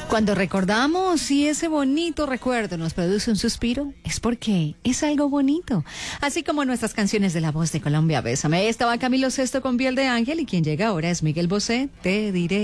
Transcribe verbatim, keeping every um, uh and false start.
Cuando recordamos si ese bonito recuerdo nos produce un suspiro, es porque es algo bonito. Así como nuestras canciones de La Voz de Colombia, Bésame. Estaba Camilo Sesto con Piel de Ángel y quien llega ahora es Miguel Bosé, Te diré.